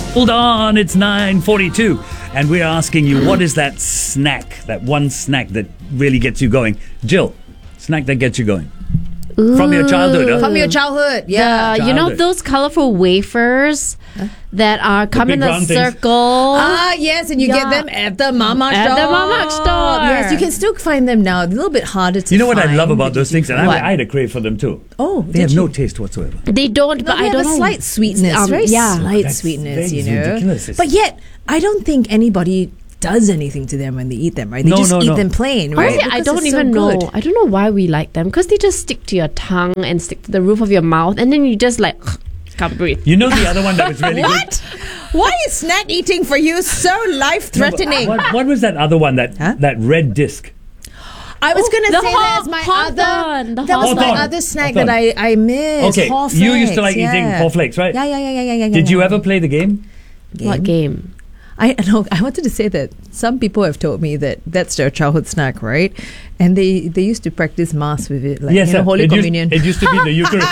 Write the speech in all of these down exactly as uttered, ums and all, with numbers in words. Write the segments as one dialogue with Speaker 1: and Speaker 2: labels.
Speaker 1: Hold on, it's nine forty-two. And we're asking you, what is that snack, that one snack that really gets you going? Jill, snack that gets you going. Ooh. From your childhood, huh?
Speaker 2: From your childhood, yeah.
Speaker 3: The, you know those colorful wafers huh? that are come in a circle?
Speaker 2: Ah, yes, and you yeah. get them at the Mama
Speaker 3: at
Speaker 2: store.
Speaker 3: At the Mama store.
Speaker 2: Yes, you can still find them now. A little bit harder to
Speaker 1: You know
Speaker 2: find.
Speaker 1: what I love about those things? And I, I had a crave for them too.
Speaker 2: Oh,
Speaker 1: they have you? no taste whatsoever.
Speaker 3: They don't, but
Speaker 2: no,
Speaker 3: I don't
Speaker 2: have
Speaker 3: know.
Speaker 2: a slight sweetness.
Speaker 3: Um,
Speaker 2: very
Speaker 3: yeah.
Speaker 2: slight
Speaker 1: That's
Speaker 2: sweetness, you know.
Speaker 1: Ridiculous.
Speaker 2: But yet, I don't think anybody does anything to them when they eat them, right? They
Speaker 1: no,
Speaker 2: just
Speaker 1: no,
Speaker 2: eat
Speaker 1: no.
Speaker 2: them plain, right?
Speaker 3: Honestly, I don't even so know. I don't know why we like them, because they just stick to your tongue and stick to the roof of your mouth, and then you just like can't breathe.
Speaker 1: You know the other one that was really
Speaker 2: what?
Speaker 1: good?
Speaker 2: Why is snack eating for you so life-threatening?
Speaker 1: No, what, what was that other one? That huh? that red disc.
Speaker 2: I was
Speaker 3: oh,
Speaker 2: going to say
Speaker 3: hot,
Speaker 2: that as my
Speaker 3: other.
Speaker 2: That was my other snack that I I missed.
Speaker 1: Okay,
Speaker 2: Haw
Speaker 1: you used to like
Speaker 2: yeah.
Speaker 1: eating Haw Flakes, right?
Speaker 2: Yeah, yeah, yeah, yeah, yeah. yeah
Speaker 1: Did
Speaker 2: yeah.
Speaker 1: you ever play the game?
Speaker 3: game? What game?
Speaker 2: I know. I wanted to say that some people have told me that that's their childhood snack, right? And they, they used to practice mass with it, like
Speaker 1: yes,
Speaker 2: you know, Holy
Speaker 1: it
Speaker 2: Communion.
Speaker 1: Used, it used to be the Eucharist.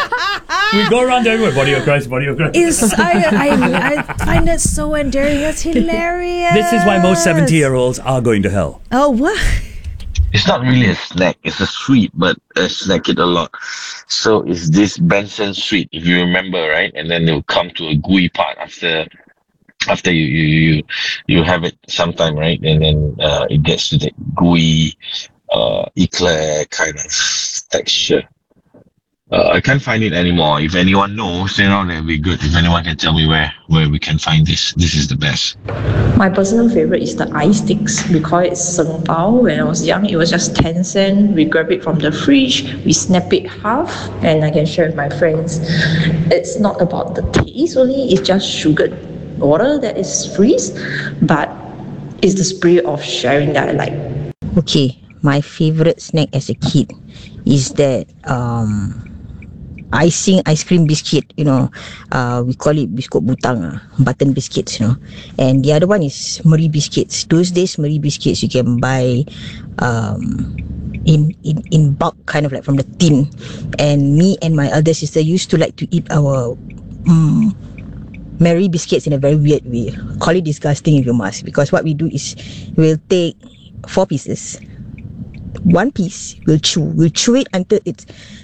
Speaker 1: We go around everywhere, body of Christ, body of Christ.
Speaker 2: Is, I, I, I find it so endearing. That's hilarious.
Speaker 1: This is why most seventy-year-olds are going to hell.
Speaker 2: Oh, what?
Speaker 4: It's not really a snack. It's a sweet, but I snack it a lot. So it's this Benson sweet, if you remember, right? And then they'll come to a gooey part after after you you you, you have it sometime, right? And then uh, it gets to that gooey uh, eclair kind of texture. Uh, I can't find it anymore. If anyone knows, you know, that'd be good. If anyone can tell me where, where we can find this, this is the best.
Speaker 5: My personal favorite is the ice sticks. We call it seng pao. When I was young, it was just ten cents. We grab it from the fridge, we snap it half, and I can share with my friends. It's not about the taste only, it's just sugared water that is freeze, but it's the spirit of sharing that I like.
Speaker 6: Okay, my favorite snack as a kid is that um icing ice cream biscuit, you know, uh, we call it biskut butang, uh, button biscuits, you know. And the other one is Marie biscuits. Those days, Marie biscuits you can buy um, in, in, in bulk, kind of like from the tin. And me and my elder sister used to like to eat our um, Marie biscuits in a very weird way. Call it disgusting if you must, because what we do is we'll take four pieces. One piece we'll chew. We'll chew it until it's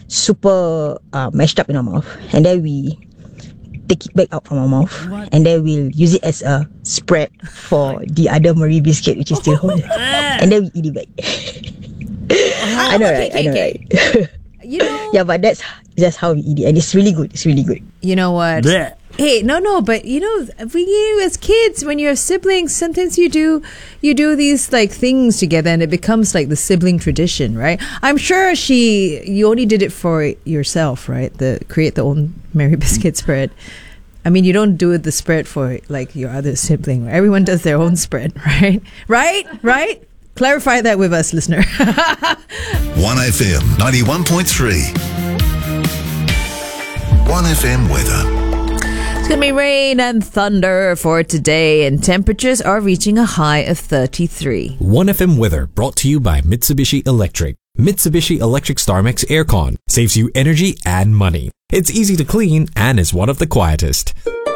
Speaker 6: super uh, mashed up in our mouth, and then we take it back out from our mouth, what? And then we'll use it as a spread for the other Marie biscuit, which is still whole, and then we eat it back.
Speaker 2: Oh,
Speaker 6: I know,
Speaker 2: okay,
Speaker 6: right?
Speaker 2: okay,
Speaker 6: I know,
Speaker 2: okay.
Speaker 6: right?
Speaker 2: You know,
Speaker 6: yeah, but that's just how we eat it, and it's really good. It's really good.
Speaker 2: You know what? Blech. Hey, no, no, but you know, we you as kids, when you have siblings, sometimes you do, you do these like things together, and it becomes like the sibling tradition, right? I'm sure she, you only did it for yourself, right? The create the own Marie biscuit spread. I mean, you don't do the spread for like your other sibling. Everyone does their own spread, right? Right, right. Clarify that with us, listener.
Speaker 7: one F M ninety-one point three. one F M weather.
Speaker 2: It's going to be rain and thunder for today, and temperatures are reaching a high of thirty-three.
Speaker 8: one F M weather brought to you by Mitsubishi Electric. Mitsubishi Electric StarMax Aircon saves you energy and money. It's easy to clean and is one of the quietest.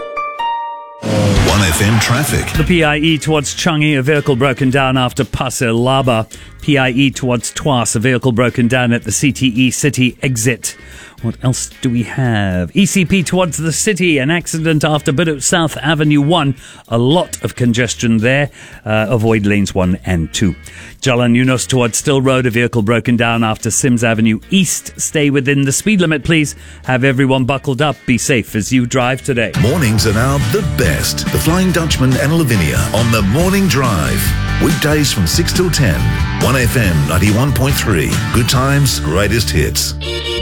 Speaker 7: one F M traffic.
Speaker 1: The P I E towards Changi, a vehicle broken down after Pasir Laba. P I E towards Tuas, a vehicle broken down at the C T E City exit. What else do we have? E C P towards the city, an accident after Bedok South Avenue one. A lot of congestion there. Uh, avoid lanes one and two. Jalan Yunos towards Still Road, a vehicle broken down after Sims Avenue East. Stay within the speed limit, please. Have everyone buckled up. Be safe as you drive today.
Speaker 7: Mornings are now the best. The Flying Dutchman and Lavinia on the Morning Drive. Weekdays from six till ten. one F M ninety-one point three. Good times, greatest hits.